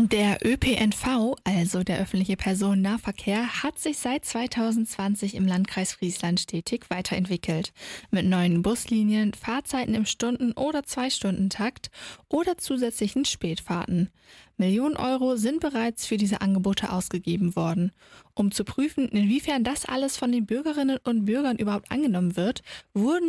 Der ÖPNV, also der öffentliche Personennahverkehr, hat sich seit 2020 im Landkreis Friesland stetig weiterentwickelt. Mit neuen Buslinien, Fahrzeiten im Stunden- oder 2-Stunden-Takt oder zusätzlichen Spätfahrten. Millionen Euro sind bereits für diese Angebote ausgegeben worden. Um zu prüfen, inwiefern das alles von den Bürgerinnen und Bürgern überhaupt angenommen wird, wurden